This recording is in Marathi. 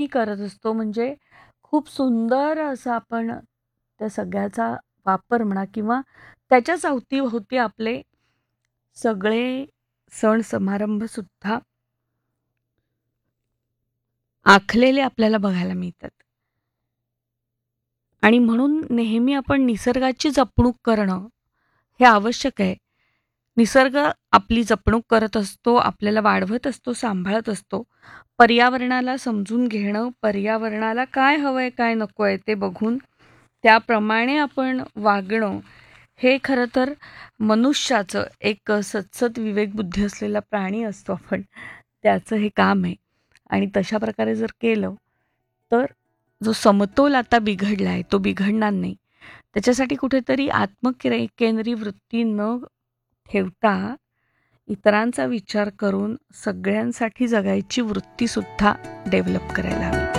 करत असतो. म्हणजे खूप सुंदर असं आपण त्या सगळ्याचा वापर म्हणा किंवा त्याच्याच अवतीभोवती आपले सगळे सण समारंभसुद्धा आखलेले आपल्याला बघायला मिळतात. आणि म्हणून नेहमी आपण निसर्गाची जपणूक करणं हे आवश्यक आहे. निसर्ग आपली जपणूक करत असतो, आपल्याला वाढवत असतो, सांभाळत असतो. पर्यावरणाला समजून घेणं, पर्यावरणाला काय हवंय, काय नकोय ते बघून त्याप्रमाणे आपण वागणं, हे खरं तर मनुष्याचं एक सदसद विवेकबुद्धी असलेला प्राणी असतो आपण, त्याचं हे काम आहे. आणि तशा प्रकारे जर केलं, तर जो समतोल आता बिघडला आहे, तो बिघडणार नाही. त्याच्यासाठी कुठेतरी आत्मकेंद्री वृत्ती न ठेवता इतरांचा विचार करून सगळ्यांसाठी जगायची वृत्तीसुद्धा डेव्हलप करायला हवी.